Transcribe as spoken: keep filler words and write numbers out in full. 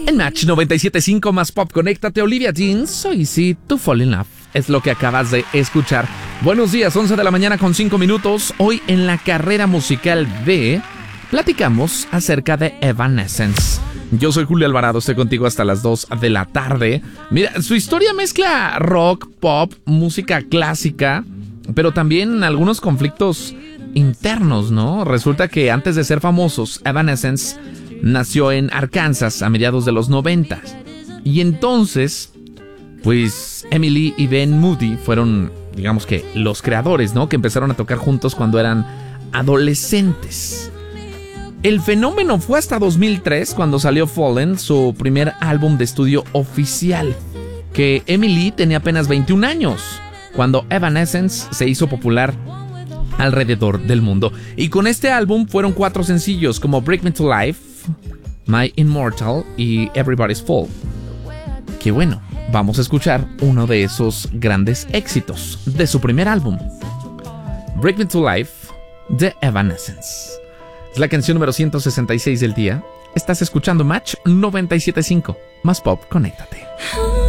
En Match noventa y siete punto cinco más pop, conéctate. Olivia Dean, soy sí, to fall in love. Es lo que acabas de escuchar. Buenos días, once de la mañana con cinco minutos. Hoy en la carrera musical de... platicamos acerca de Evanescence. Yo soy Julio Alvarado, estoy contigo hasta las dos de la tarde. Mira, su historia mezcla rock, pop, música clásica, pero también algunos conflictos internos, ¿no? Resulta que antes de ser famosos, Evanescence nació en Arkansas a mediados de los noventas. Y entonces, pues Emily y Ben Moody fueron, digamos que, los creadores, ¿no? Que empezaron a tocar juntos cuando eran adolescentes. El fenómeno fue hasta dos mil tres, cuando salió Fallen, su primer álbum de estudio oficial, que Emily tenía apenas veintiún años, cuando Evanescence se hizo popular alrededor del mundo. Y con este álbum fueron cuatro sencillos como Bring Me to Life, My Immortal y Everybody's Fall. Que bueno, vamos a escuchar uno de esos grandes éxitos de su primer álbum, Bring Me to Life, de Evanescence. Es la canción número ciento sesenta y seis del día. Estás escuchando Match noventa y siete punto cinco. Más pop, conéctate.